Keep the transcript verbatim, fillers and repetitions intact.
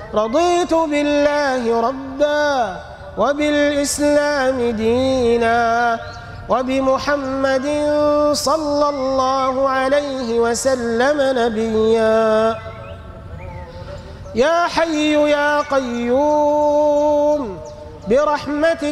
رضيت بالله ربا وبالإسلام دينا وبمحمد صلى الله عليه وسلم نبيا. يا حي يا قيوم برحمتك